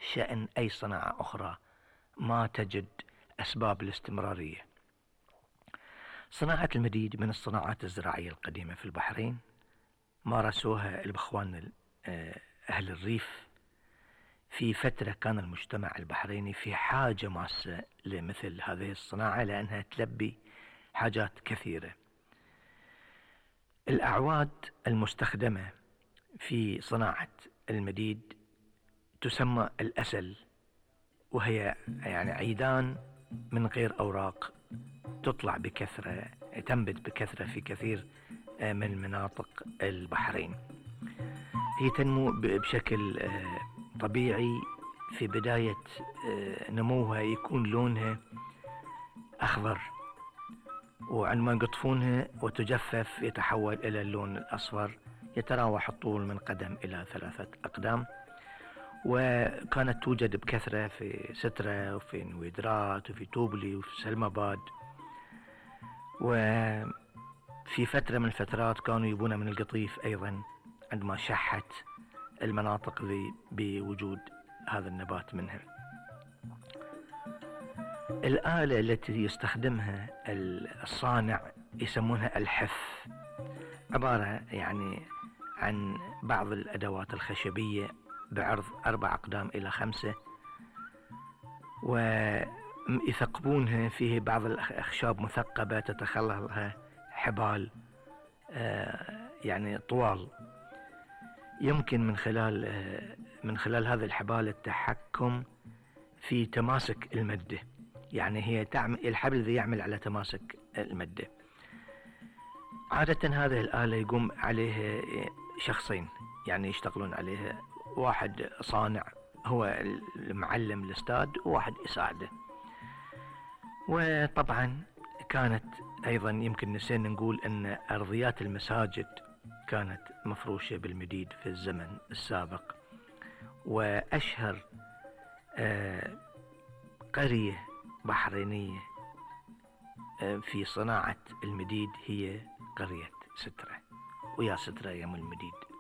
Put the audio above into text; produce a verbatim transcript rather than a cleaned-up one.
شأن أي صناعة أخرى ما تجد أسباب الاستمرارية. صناعة المديد من الصناعات الزراعية القديمة في البحرين، مارسوها البخوان أهل الريف في فترة كان المجتمع البحريني في حاجة ماسة لمثل هذه الصناعة لأنها تلبي حاجات كثيرة. الأعواد المستخدمة في صناعة المديد تسمى الأسل، وهي يعني عيدان من غير أوراق تطلع بكثرة، تنبت بكثرة في كثير من مناطق البحرين. هي تنمو بشكل طبيعي، في بداية نموها يكون لونها أخضر، وعندما يقطفونها وتجفف يتحول إلى اللون الأصفر، يتراوح الطول من قدم إلى ثلاثة أقدام. وكانت توجد بكثرة في سترة وفي نويدرات وفي توبلي وفي سلماباد، وفي فترة من الفترات كانوا يبون من القطيف أيضا عندما شحت المناطق ذي بوجود هذا النبات منها. الآلة التي يستخدمها الصانع يسمونها الحف، عبارة يعني عن بعض الأدوات الخشبية بعرض أربع أقدام إلى خمسة، ويثقبونها فيه بعض الأخشاب مثقبة تتخللها حبال يعني طوال، يمكن من خلال من خلال هذه الحبال التحكم في تماسك المادة. يعني هي تعمل الحبل ذي يعمل على تماسك المادة. عادة هذه الآلة يقوم عليها شخصين يعني يشتغلون عليها، واحد صانع هو المعلم الاستاذ وواحد يساعده. وطبعا كانت أيضا يمكن نسينا نقول أن أرضيات المساجد كانت مفروشة بالمديد في الزمن السابق. وأشهر قرية بحرينية في صناعة المديد هي قرية سترة، ويا سترة يم المديد.